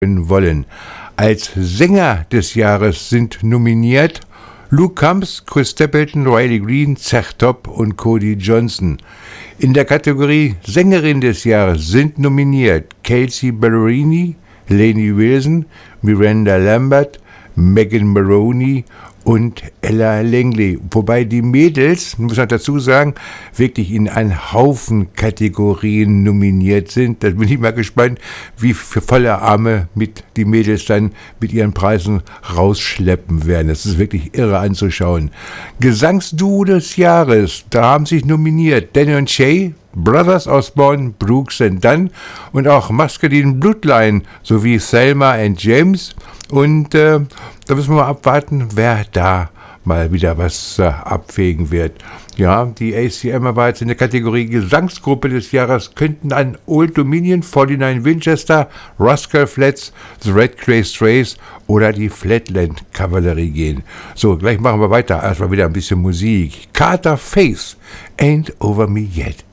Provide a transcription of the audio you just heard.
wollen. Als Sänger des Jahres sind nominiert Luke Combs, Chris Stapleton, Riley Green, Zach Top und Cody Johnson. In der Kategorie Sängerin des Jahres sind nominiert Kelsea Ballerini, Lainey Wilson, Miranda Lambert, Megan Maroney und Ella Langley. Wobei die Mädels, muss man dazu sagen, wirklich in einen Haufen Kategorien nominiert sind. Da bin ich mal gespannt, wie für volle Arme die Mädels dann mit ihren Preisen rausschleppen werden. Das ist wirklich irre anzuschauen. Gesangsduo des Jahres, da haben sich nominiert Danny und Shay, Brothers Osborne, Brooks and Dunn und auch Masculine Bloodline sowie Thelma and James. Und da müssen wir mal abwarten, wer da mal wieder was abwägen wird. Ja, die ACM Awards in der Kategorie Gesangsgruppe des Jahres könnten an Old Dominion, 49 Winchester, Rascal Flatts, The Red Clay Strays oder die Flatland Kavallerie gehen. So, gleich machen wir weiter. Erstmal wieder ein bisschen Musik. Carter Faith, Ain't Over Me Yet.